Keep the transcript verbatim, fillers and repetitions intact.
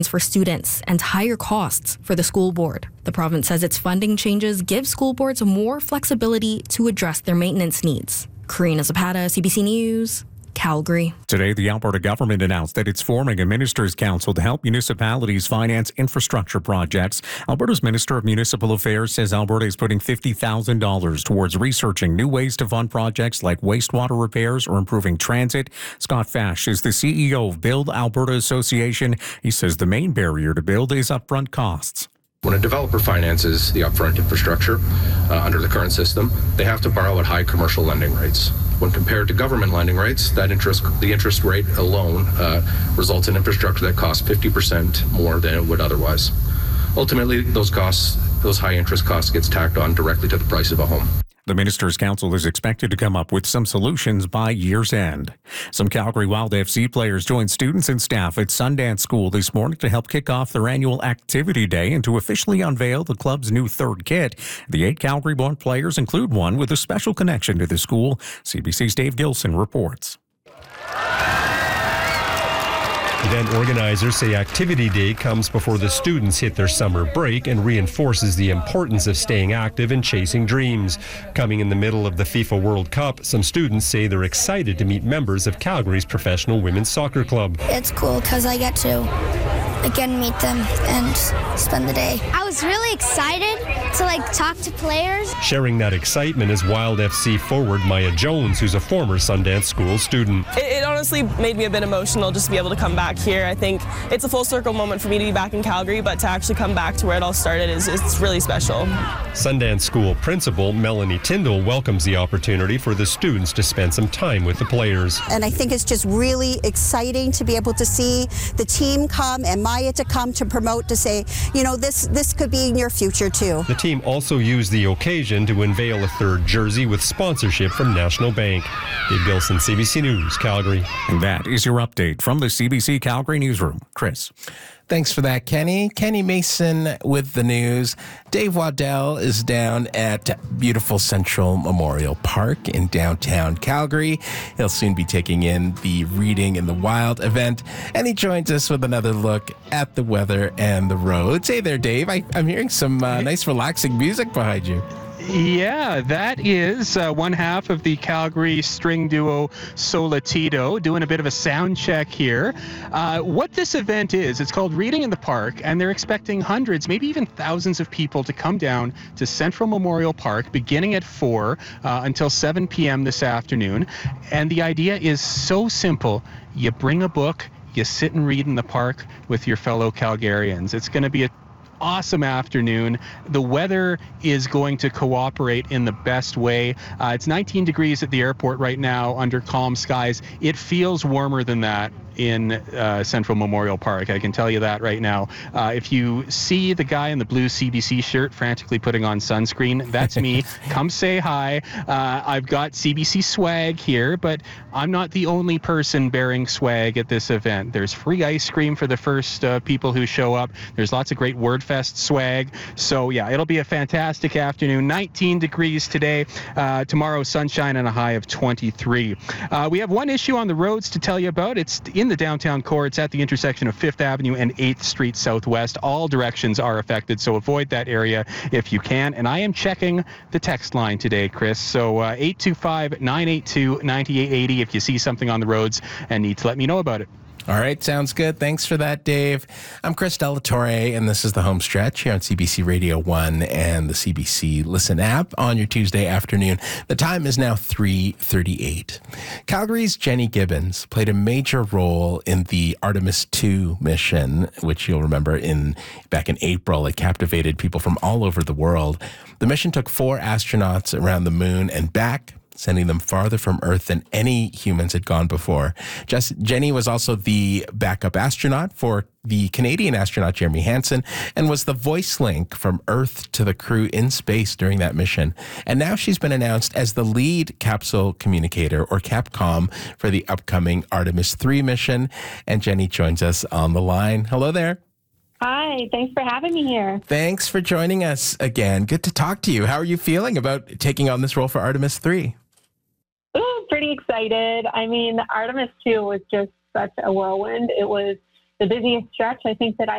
for students and higher costs for the school board. The province says its funding changes give school boards more flexibility to address their maintenance needs. Karina Zapata, C B C News, Calgary. Today, the Alberta government announced that it's forming a Ministers' Council to help municipalities finance infrastructure projects. Alberta's Minister of Municipal Affairs says Alberta is putting fifty thousand dollars towards researching new ways to fund projects like wastewater repairs or improving transit. Scott Fash is the C E O of Build Alberta Association. He says the main barrier to build is upfront costs. When a developer finances the upfront infrastructure uh, under the current system, they have to borrow at high commercial lending rates. When compared to government lending rates, that interest, the interest rate alone uh, results in infrastructure that costs fifty percent more than it would otherwise. Ultimately, those costs, those high interest costs gets tacked on directly to the price of a home. The Ministers' Council is expected to come up with some solutions by year's end. Some Calgary Wild F C players joined students and staff at Sundance School this morning to help kick off their annual activity day and to officially unveil the club's new third kit. The eight Calgary-born players include one with a special connection to the school. C B C's Dave Gilson reports. Event organizers say Activity Day comes before the students hit their summer break and reinforces the importance of staying active and chasing dreams. Coming in the middle of the FIFA World Cup, some students say they're excited to meet members of Calgary's professional women's soccer club. It's cool because I get to again meet them and spend the day. I was really excited to like talk to players. Sharing that excitement is Wild F C forward Maya Jones, who's a former Sundance School student. It, it honestly made me a bit emotional just to be able to come back here. I think it's a full circle moment for me to be back in Calgary, but to actually come back to where it all started is it's really special. Sundance School principal Melanie Tyndall welcomes the opportunity for the students to spend some time with the players. And I think it's just really exciting to be able to see the team come and Maya to come to promote, to say, you know, this this could be in your future too. The team also used the occasion to unveil a third jersey with sponsorship from National Bank. Dave Gilson, C B C News, Calgary. And that is your update from the C B C Calgary Newsroom. Chris. Thanks for that, Kenny. Kenny Mason with the news. Dave Waddell is down at beautiful Central Memorial Park in downtown Calgary. He'll soon be taking in the Reading in the Wild event, and he joins us with another look at the weather and the roads. Hey there, Dave. I, I'm hearing some uh, nice relaxing music behind you. Yeah, that is uh, one half of the Calgary string duo Solatito doing a bit of a sound check here. Uh, what this event is, it's called Reading in the Park, and they're expecting hundreds, maybe even thousands of people to come down to Central Memorial Park beginning at four uh, until seven p.m. this afternoon. And the idea is so simple. You bring a book, you sit and read in the park with your fellow Calgarians. It's going to be a awesome afternoon. The weather is going to cooperate in the best way. Uh, it's nineteen degrees at the airport right now under calm skies. It feels warmer than that in uh, Central Memorial Park. I can tell you that right now. Uh, if you see the guy in the blue C B C shirt frantically putting on sunscreen, that's me. Come say hi. Uh, I've got C B C swag here, but I'm not the only person bearing swag at this event. There's free ice cream for the first uh, people who show up. There's lots of great WordFest swag. So yeah, it'll be a fantastic afternoon. nineteen degrees today. Uh, tomorrow, sunshine and a high of twenty-three. Uh, we have one issue on the roads to tell you about. It's in the downtown core. It's at the intersection of Fifth Avenue and eighth Street Southwest. All directions are affected, so avoid that area if you can. And I am checking the text line today, Chris. So uh, eight two five, nine eight two, nine eight eight zero if you see something on the roads and need to let me know about it. All right, sounds good. Thanks for that, Dave. I'm Chris Delatorre, and this is the Home Stretch here on C B C Radio one and the C B C Listen app on your Tuesday afternoon. The time is now three thirty-eight. Calgary's Jenny Gibbons played a major role in the Artemis two mission, which you'll remember in back in April. It captivated people from all over the world. The mission took four astronauts around the moon and back, sending them farther from Earth than any humans had gone before. Just, Jenny was also the backup astronaut for the Canadian astronaut Jeremy Hansen and was the voice link from Earth to the crew in space during that mission. And now she's been announced as the lead capsule communicator, or Capcom, for the upcoming Artemis three mission. And Jenny joins us on the line. Hello there. Hi, thanks for having me here. Thanks for joining us again. Good to talk to you. How are you feeling about taking on this role for Artemis three? Ooh, pretty excited. I mean, Artemis two was just such a whirlwind. It was the busiest stretch I think that I